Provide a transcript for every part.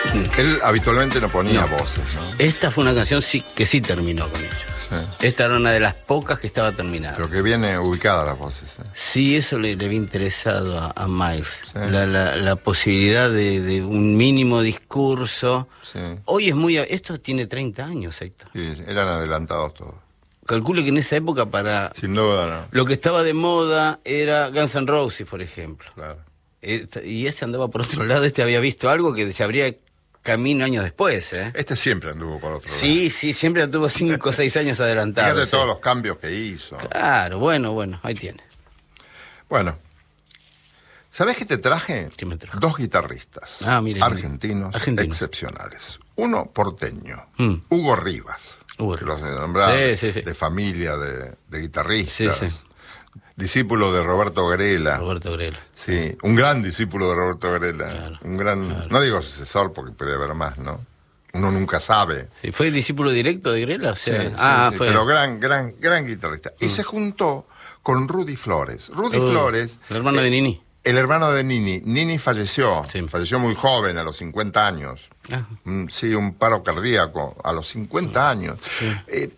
Él habitualmente no ponía voces, ¿no? Esta fue una canción que sí terminó con ellos. Sí. Esta era una de las pocas que estaba terminada. Pero que viene ubicada las voces. Sí, eso le había interesado a Miles. Sí. La posibilidad de un mínimo discurso. Sí. Hoy es muy... Esto tiene 30 años, Héctor. Sí, eran adelantados todos. Calculo que en esa época Sin duda, no. lo que estaba de moda era Guns N' Roses, por ejemplo. Claro. Y este andaba por otro lado, este había visto algo que se abría camino años después, ¿eh? Este siempre anduvo por otro lado. Sí, siempre tuvo 5 o 6 años adelantado. Fíjate todos los cambios que hizo. Claro, bueno, ahí tiene. Bueno, ¿sabés qué te traje? ¿Qué me trajo? 2 guitarristas argentinos excepcionales. Uno porteño, Hugo Rivas, que los de nombrar, de familia de guitarristas. Sí, sí. Discípulo de Roberto Grela. Roberto Grela. Sí, un gran discípulo de Roberto Grela. Claro, un gran, no digo sucesor porque puede haber más, ¿no? Uno nunca sabe. Sí, ¿fue discípulo directo de Grela? O sea, sí, fue. Pero gran guitarrista. Y se juntó con Rudy Flores. Rudy Flores... El hermano de Nini. El hermano de Nini. Nini falleció. Sí. Falleció muy joven, a los 50 años. Sí, un paro cardíaco a los 50 años. Sí.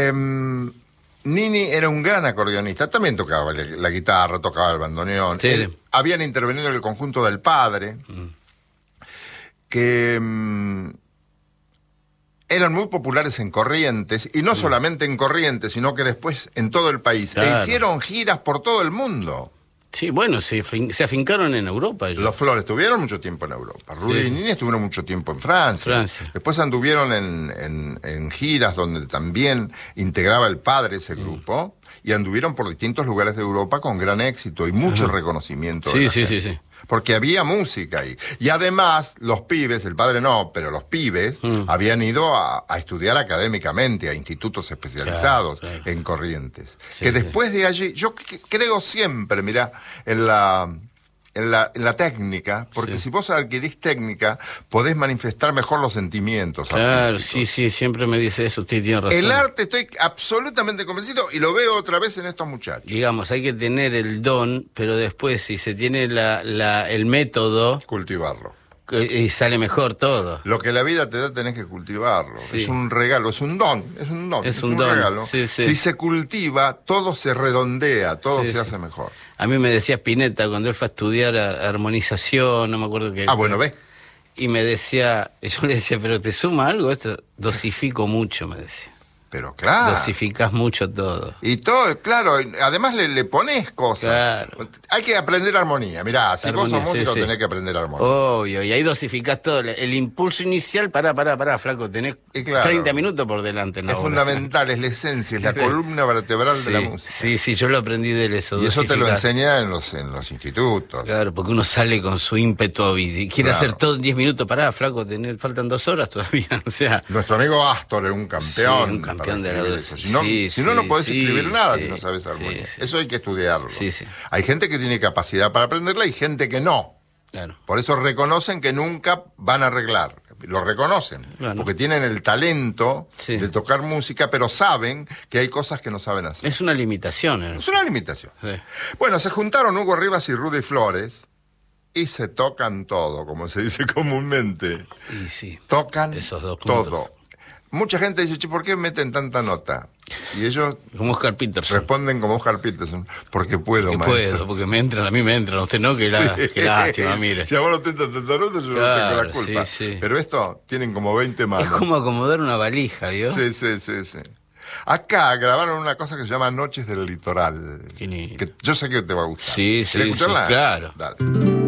Nini era un gran acordeonista, también tocaba la guitarra, tocaba el bandoneón. Sí. Habían intervenido en el conjunto del padre, que eran muy populares en Corrientes, y no solamente en Corrientes, sino que después en todo el país. Claro. E hicieron giras por todo el mundo. Sí, bueno, se afincaron en Europa. Los Flores estuvieron mucho tiempo en Europa. Rudy y Nini estuvieron mucho tiempo en Francia. Después anduvieron en giras donde también integraba el padre ese grupo, y anduvieron por distintos lugares de Europa con gran éxito y mucho reconocimiento. Sí. Porque había música ahí. Y además, los pibes, el padre no, pero los pibes habían ido a estudiar académicamente a institutos especializados en Corrientes. Sí, que después de allí, yo creo siempre, mirá, en la técnica, porque si vos adquirís técnica, podés manifestar mejor los sentimientos. Claro, artísticos. sí, siempre me dice eso, usted tiene razón. El arte estoy absolutamente convencido y lo veo otra vez en estos muchachos. Digamos, hay que tener el don, pero después si se tiene el método... Cultivarlo. Y sale mejor todo. Lo que la vida te da tenés que cultivarlo. Sí. Es un regalo, es un don. Es un regalo. Sí. Si se cultiva, todo se redondea, todo se hace mejor. A mí me decía Spinetta cuando él fue a estudiar armonización, no me acuerdo qué. Bueno, ¿ves? Y me decía, yo le decía, ¿pero te suma algo esto? Dosifico mucho, me decía. Pero claro. Dosificás mucho todo. Y todo, claro, además le pones cosas. Claro. Hay que aprender armonía. Mirá, si vos sos músico tenés que aprender armonía. Obvio, y ahí dosificás todo. El impulso inicial, pará, flaco, tenés 30 minutos por delante. Es fundamental, es la esencia, es la columna vertebral de la música. Sí, yo lo aprendí de eso. Y eso te lo enseña en los institutos. Claro, porque uno sale con su ímpetu y quiere hacer todo en 10 minutos. Pará, flaco, faltan 2 horas todavía. O sea, nuestro amigo Astor era un campeón. Un campeón de la... Si no podés escribir nada si no sabes armonía. Eso hay que estudiarlo. Hay gente que tiene capacidad para aprenderla y gente que no. Claro. Por eso reconocen que nunca van a arreglar. Lo reconocen. Claro. Porque tienen el talento de tocar música, pero saben que hay cosas que no saben hacer. Es una limitación. Es una limitación. Bueno, se juntaron Hugo Rivas y Rudy Flores y se tocan todo, como se dice comúnmente. Y tocan esos dos puntos. Todo. Mucha gente dice, ¿por qué meten tanta nota? Y ellos como Oscar Peterson responden como Oscar Peterson, porque puedo, porque a mí me entran, usted no, que lástima, mire. Si a vos no te entran tanta nota, yo no tengo la culpa. Pero esto tienen como 20 manos. Es como acomodar una valija, ¿vio? Sí. Acá grabaron una cosa que se llama Noches del Litoral. Que yo sé que te va a gustar. Sí, escucharla? Claro. Dale.